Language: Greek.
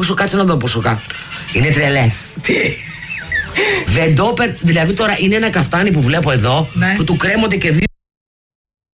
Πόσο κάτσε να δω πόσο κάτω. Είναι τρελές. Τι. Βεντόπερ, δηλαδή τώρα είναι ένα καφτάνι που βλέπω εδώ, Ναι. που του κρέμονται και δύο